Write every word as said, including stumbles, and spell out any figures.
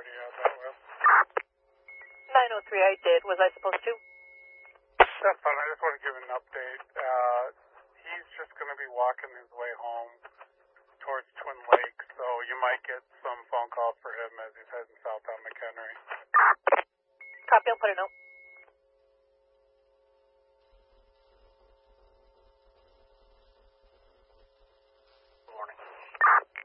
party you had that with? nine oh three, I did. Was I supposed to? That's fine. I just want to give an update. Uh, he's just going to be walking his way home towards Twin Lakes, so you might get some phone calls for him as he's heading south on McHenry. Copy, I'll put a note.